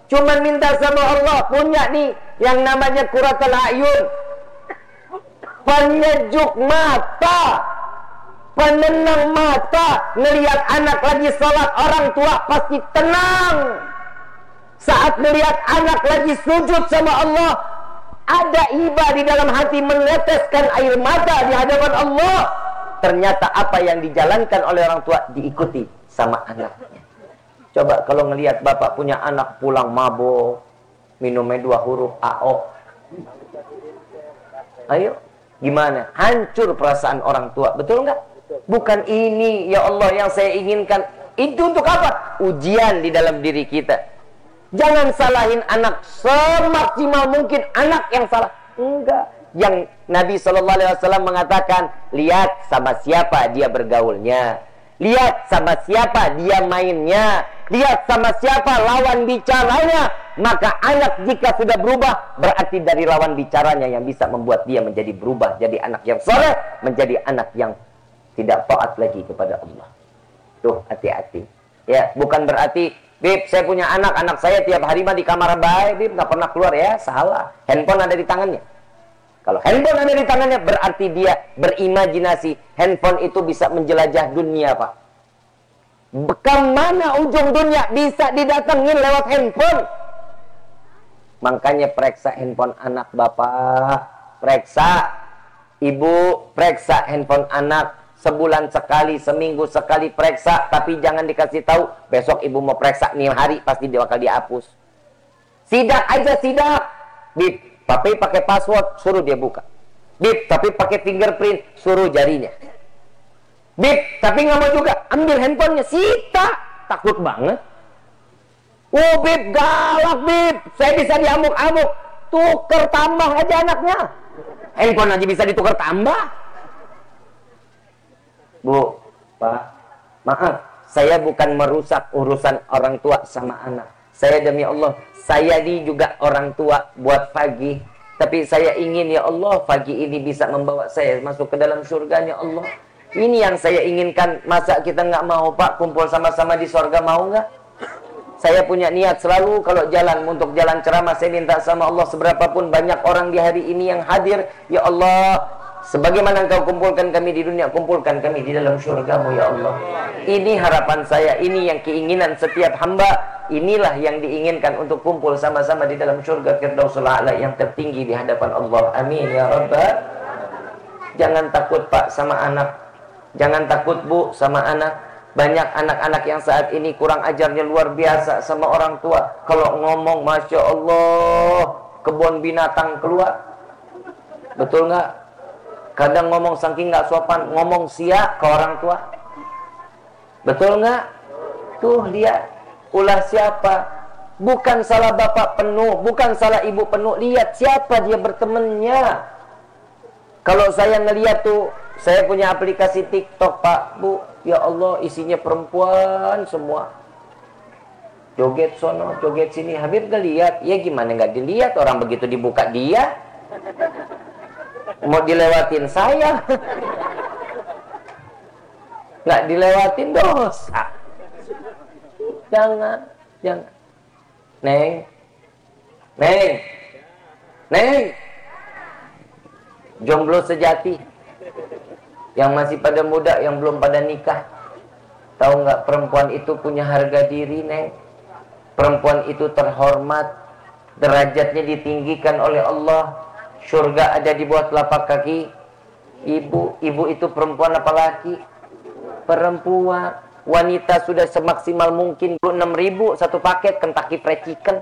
Cuman minta sama Allah, punya nih yang namanya qurratul a'yun, penyejuk mata, penenang mata. Ngelihat anak lagi sholat, orang tua pasti tenang. Saat melihat anak lagi sujud sama Allah, ada iba di dalam hati, meneteskan air mata di hadapan Allah. Ternyata apa yang dijalankan oleh orang tua diikuti sama anaknya. Coba kalau ngelihat bapak punya anak pulang mabuk, minumnya 2 huruf AO. Ayo, gimana? Hancur perasaan orang tua, betul nggak? Bukan ini ya Allah yang saya inginkan. Itu untuk apa? Ujian di dalam diri kita. Jangan salahin anak, semaksimal mungkin anak yang salah. Enggak. Yang Nabi SAW mengatakan, lihat sama siapa dia bergaulnya, lihat sama siapa dia mainnya, lihat sama siapa lawan bicaranya. Maka anak jika sudah berubah, berarti dari lawan bicaranya yang bisa membuat dia menjadi berubah, jadi anak yang soleh, menjadi anak yang tidak taat lagi kepada Allah. Tuh, hati-hati. Ya, bukan berarti, Bib, saya punya anak saya tiap hari mah di kamar baik, Bib, nggak pernah keluar. Ya, salah. Handphone ada di tangannya. Kalau handphone ada di tangannya, berarti dia berimajinasi. Handphone itu bisa menjelajah dunia, Pak. Kemana ujung dunia bisa didatengin lewat handphone. Makanya periksa handphone anak bapak, periksa ibu, periksa handphone anak. Sebulan sekali, seminggu sekali periksa. Tapi jangan dikasih tahu, besok ibu mau periksa nih hari, pasti dia bakal dihapus. Sidak aja, sidak. Bip, tapi pakai password, suruh dia buka. Bip, tapi pakai fingerprint, suruh jarinya. Bip, tapi nggak mau juga, ambil handphonenya, sita. Takut banget. Bip, galak, Bip. Saya bisa diamuk-amuk. Tuker tambah aja anaknya. Handphone aja bisa ditukar tambah. Bu, Pak, maaf, saya bukan merusak urusan orang tua sama anak. Saya demi Allah, saya ini juga orang tua buat Fagi. Tapi saya ingin ya Allah, Fagi ini bisa membawa saya masuk ke dalam surganya Allah. Ini yang saya inginkan. Masa kita nggak mau, Pak, kumpul sama-sama di surga, mau nggak? Saya punya niat selalu kalau jalan, untuk jalan ceramah, saya minta sama Allah, seberapapun banyak orang di hari ini yang hadir, ya Allah, sebagaimana Engkau kumpulkan kami di dunia, kumpulkan kami di dalam surga-Mu ya Allah. Ini harapan saya, ini yang keinginan setiap hamba. Inilah yang diinginkan untuk kumpul sama-sama di dalam surga Firdausul A'la yang tertinggi di hadapan Allah. Amin ya Rabbal. Jangan takut, Pak, sama anak. Jangan takut, Bu, sama anak. Banyak anak-anak yang saat ini kurang ajarnya luar biasa sama orang tua. Kalau ngomong, Masya Allah, kebun binatang keluar. Betul nggak? Kadang ngomong saking nggak sopan, ngomong sia ke orang tua. Betul nggak? Tuh lihat, ulah siapa? Bukan salah bapak penuh, bukan salah ibu penuh. Lihat siapa dia bertemannya. Kalau saya ngeliat tuh, saya punya aplikasi TikTok, Pak, Bu. Ya Allah, isinya perempuan semua. Joget sono, joget sini. Habib gak lihat? Ya gimana nggak dilihat? Orang begitu dibuka dia. Mau dilewatin saya. Nggak dilewatin dosa. Jangan. Neng. Jomblo sejati. Yang masih pada muda, yang belum pada nikah. Tahu nggak, perempuan itu punya harga diri, Neng. Perempuan itu terhormat. Derajatnya ditinggikan oleh Allah. Surga ada di bawah telapak kaki ibu itu perempuan apa laki? Perempuan. Wanita sudah semaksimal mungkin 6.000 satu paket Kentucky Fried Chicken.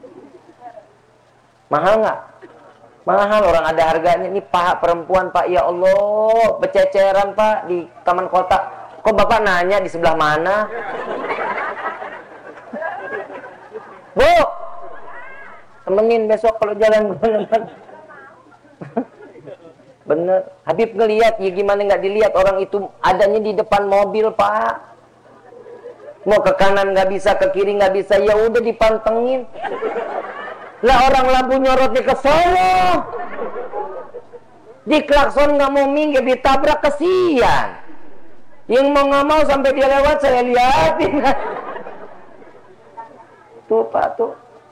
Mahal nggak? Mahal, orang ada harganya. Ini paha perempuan, Pak, ya Allah, bececeran, Pak, di taman kota. Kok Bapak nanya di sebelah mana? Bu, temenin besok kalau jalan. Bener. Habib ngeliat, ya gimana nggak dilihat, orang itu adanya di depan mobil, Pak. Mau ke kanan nggak bisa, ke kiri nggak bisa, ya udah dipantengin. Lah orang lampu nyorotnya ke sono. Di klakson nggak mau minggir, ditabrak, kesian. Yang mau nggak mau sampai dia lewat saya liatin. Tuh, Pak, tuh.